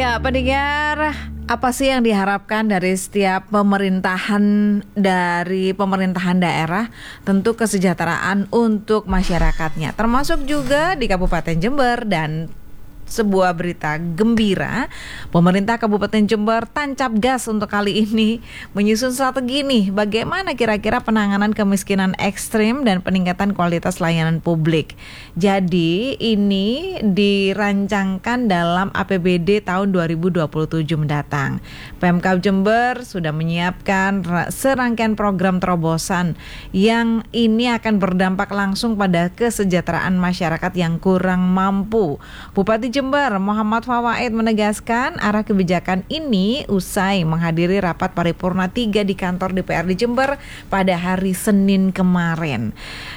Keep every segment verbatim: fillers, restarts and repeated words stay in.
Ya, pendengar, apa sih yang diharapkan dari setiap pemerintahan dari pemerintahan daerah? Tentu kesejahteraan untuk masyarakatnya, termasuk juga di Kabupaten Jember. Dan sebuah berita gembira, pemerintah Kabupaten Jember tancap gas untuk kali ini menyusun strategi nih, bagaimana kira-kira penanganan kemiskinan ekstrim dan peningkatan kualitas layanan publik. Jadi ini dirancangkan dalam A P B D tahun dua ribu dua puluh tujuh mendatang. Pemkab Jember sudah menyiapkan serangkaian program terobosan yang ini akan berdampak langsung pada kesejahteraan masyarakat yang kurang mampu. Bupati Jember Muhammad Fawaid menegaskan arah kebijakan ini usai menghadiri rapat paripurna tiga di kantor D P R di Jember pada hari Senin kemarin.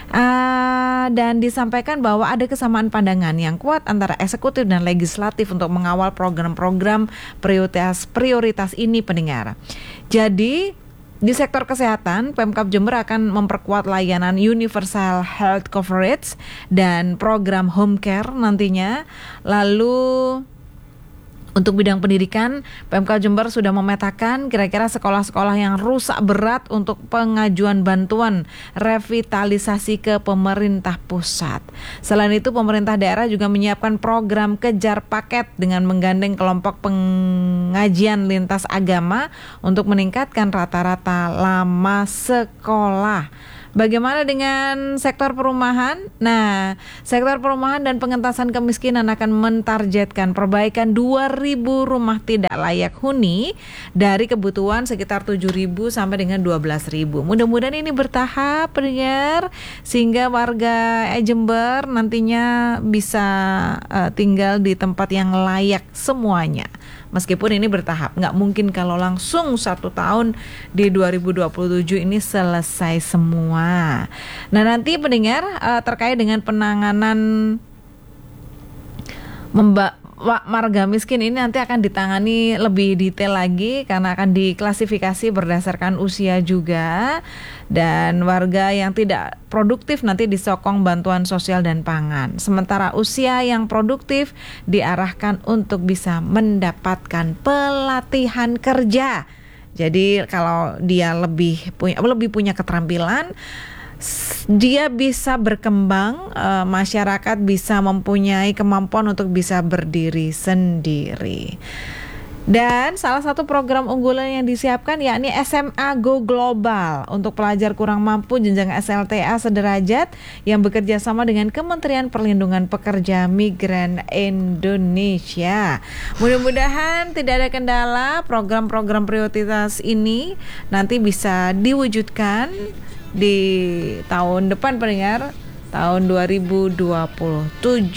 Uh, dan disampaikan bahwa ada kesamaan pandangan yang kuat antara eksekutif dan legislatif untuk mengawal program-program prioritas prioritas ini, pendengar. Jadi di sektor kesehatan, Pemkab Jember akan memperkuat layanan Universal Health Coverage dan program Home Care nantinya. Lalu untuk bidang pendidikan, Pemkab Jember sudah memetakan kira-kira sekolah-sekolah yang rusak berat untuk pengajuan bantuan revitalisasi ke pemerintah pusat. Selain itu, pemerintah daerah juga menyiapkan program kejar paket dengan menggandeng kelompok pengajian lintas agama untuk meningkatkan rata-rata lama sekolah. Bagaimana dengan sektor perumahan? Nah, sektor perumahan dan pengentasan kemiskinan akan mentargetkan perbaikan dua ribu rumah tidak layak huni dari kebutuhan sekitar tujuh ribu sampai dengan dua belas ribu. Mudah-mudahan ini bertahap, pendengar, sehingga warga Jember nantinya bisa uh, tinggal di tempat yang layak semuanya. Meskipun ini bertahap, nggak mungkin kalau langsung satu tahun di dua ribu dua puluh tujuh ini selesai semua. Nah, nanti pendengar uh, terkait dengan penanganan memba- marga miskin ini nanti akan ditangani lebih detail lagi karena akan diklasifikasi berdasarkan usia juga, dan warga yang tidak produktif nanti disokong bantuan sosial dan pangan. Sementara usia yang produktif diarahkan untuk bisa mendapatkan pelatihan kerja. Jadi kalau dia lebih punya lebih punya keterampilan, dia bisa berkembang, e, masyarakat bisa mempunyai kemampuan untuk bisa berdiri sendiri. Dan salah satu program unggulan yang disiapkan yakni S M A Go Global untuk pelajar kurang mampu jenjang S L T A sederajat yang bekerja sama dengan Kementerian Perlindungan Pekerja Migran Indonesia. Mudah-mudahan tidak ada kendala, program-program prioritas ini nanti bisa diwujudkan di tahun depan, pendengar, tahun dua ribu dua puluh tujuh.